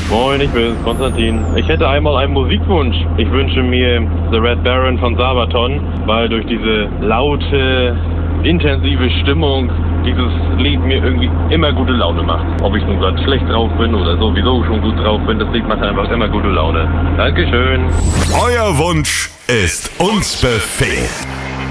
Moin, ich bin Konstantin. Ich hätte einmal einen Musikwunsch. Ich wünsche mir The Red Baron von Sabaton, weil durch diese laute, intensive Stimmung dieses Lied mir irgendwie immer gute Laune macht. Ob ich nun gerade schlecht drauf bin oder sowieso schon gut drauf bin, das Lied macht einfach immer gute Laune. Dankeschön. Euer Wunsch ist uns Befehl.